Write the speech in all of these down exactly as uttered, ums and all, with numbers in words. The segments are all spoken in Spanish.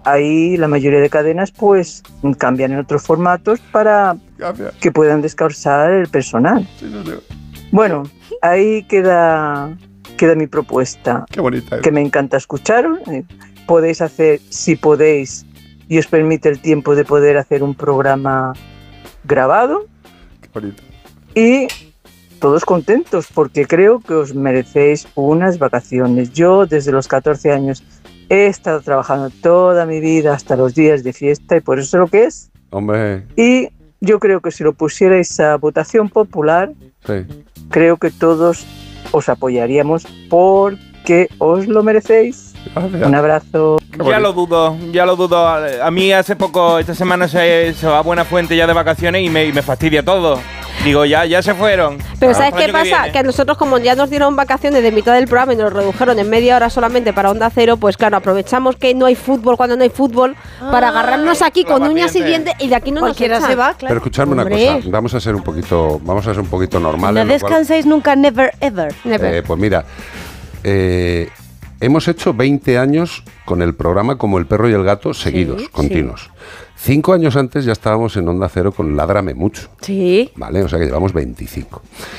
ahí la mayoría de cadenas pues cambian en otros formatos para Cambia. que puedan descansar el personal. Sí, no, no. Bueno, ahí queda, queda mi propuesta. Qué bonita. Que me encanta escuchar. Podéis hacer, si podéis, y os permite el tiempo de poder hacer un programa grabado. Qué bonito. Y todos contentos, porque creo que os merecéis unas vacaciones. Yo, desde los catorce años, he estado trabajando toda mi vida hasta los días de fiesta, y por eso es lo que es. Hombre. Y yo creo que si lo pusierais a votación popular, Sí. creo que todos os apoyaríamos porque os lo merecéis. Gracias. Un abrazo. Ya lo dudo, ya lo dudo. A mí hace poco, esta semana se, se va a Buenafuente ya de vacaciones y me, y me fastidia todo. Digo, ya, ya se fueron. Pero ¿sabes Para el qué año que pasa? viene. Que a nosotros, como ya nos dieron vacaciones de mitad del programa y nos redujeron en media hora solamente para Onda Cero, pues claro, aprovechamos que no hay fútbol cuando no hay fútbol Ah, para agarrarnos aquí con uñas y paciente. dientes, y de aquí no nos Cualquiera echan. se va, claro. Pero escuchadme una Hombre. cosa, vamos a ser un poquito, vamos a ser un poquito normales. No lo cual- descansáis nunca, never ever. Never. Eh, pues mira, eh, hemos hecho veinte años con el programa Como el perro y el gato seguidos, Sí, continuos. Cinco años antes ya estábamos en Onda Cero con Ládrame Mucho, Sí. ¿vale? O sea que llevamos veinticinco.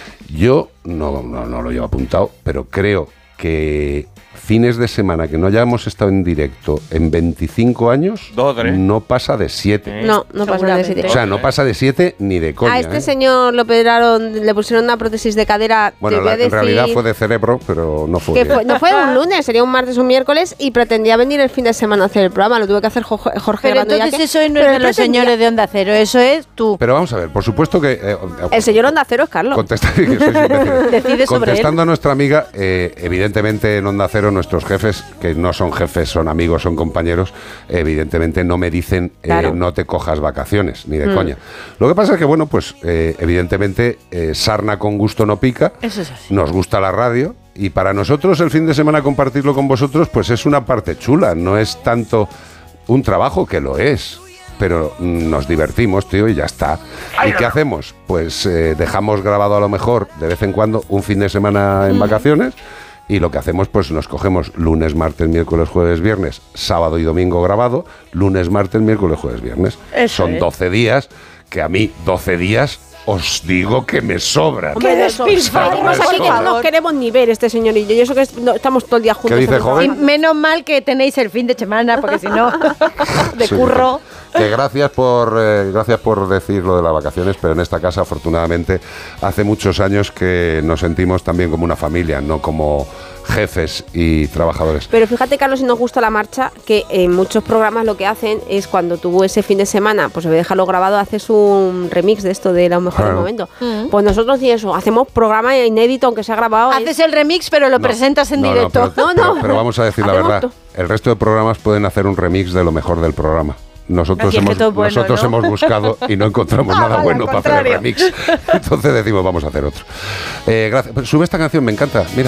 Yo no, no, no lo llevo apuntado, pero creo que fines de semana que no hayamos estado en directo en veinticinco años, Dos o tres. no pasa de siete. No, no pasa nada de Seguramente. ese O sea, no pasa de siete ni de coña. A este ¿eh? señor lo operaron, le pusieron una prótesis de cadera. Bueno, te voy la- a en decir realidad fue de cerebro, pero no fue. que fue- no fue un lunes, sería un martes o un miércoles, y pretendía venir el fin de semana a hacer el programa. Lo tuve que hacer Jo- Jorge Pero Grando entonces Yaque, eso no es pero de él los pretendía- señores de Onda Cero, eso es tú. Pero vamos a ver, por supuesto que... eh, El señor Onda Cero es Carlos. Contesta- que sois imbéciles. Decide sobre Contestando a nuestra amiga, eh, evidentemente en Onda Cero nuestros jefes, que no son jefes, son amigos, son compañeros, evidentemente no me dicen eh, Claro. no te cojas vacaciones, ni de Mm. coña. Lo que pasa es que, bueno, pues eh, evidentemente eh, sarna con gusto no pica, Eso es así. nos gusta la radio, y para nosotros el fin de semana compartirlo con vosotros pues es una parte chula, no es tanto un trabajo, que lo es, pero mm, nos divertimos, tío, y ya está. ¿Y qué hacemos? Pues eh, dejamos grabado a lo mejor de vez en cuando un fin de semana en vacaciones, y lo que hacemos pues nos cogemos lunes, martes, miércoles, jueves, viernes, sábado y domingo grabado, lunes, martes, miércoles, jueves, viernes. Eso Son es. doce días, que a mí doce días os digo que me sobran. Hombre, de eso. Venimos aquí que no nos queremos ni ver este señor y yo. Y eso que es- no, estamos todo el día juntos. dice, en el joven? Y programa. menos mal que tenéis el fin de semana, porque si no, de Sí, curro. Que gracias por eh, gracias por decir lo de las vacaciones, pero en esta casa afortunadamente hace muchos años que nos sentimos también como una familia, no como jefes y trabajadores. Pero fíjate, Carlos, si nos gusta la marcha, que en muchos programas lo que hacen es cuando tú ese fin de semana, pues en vez de dejarlo grabado, haces un remix de esto de lo mejor del Claro. momento. Pues nosotros ni eso, hacemos programa inédito, aunque sea grabado. Haces el remix, pero lo No, presentas en no, no, directo. pero, No, no. pero- pero vamos a decir la Hacemos verdad, todo. el resto de programas pueden hacer un remix de lo mejor del programa. Nosotros, Así es que hemos, todo es bueno, nosotros ¿no? hemos buscado y no encontramos Ah, nada vale, bueno al para hacer el contrario. remix. Entonces decimos, vamos a hacer otro. Eh, gracias. Pero sube esta canción, me encanta. Mira.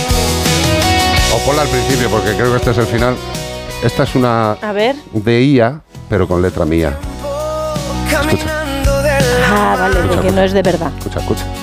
O ponla al principio, porque creo que este es el final. Esta es una A ver. de I A, pero con letra mía. Escucha, Ah, vale, porque no es de verdad. escucha, escucha.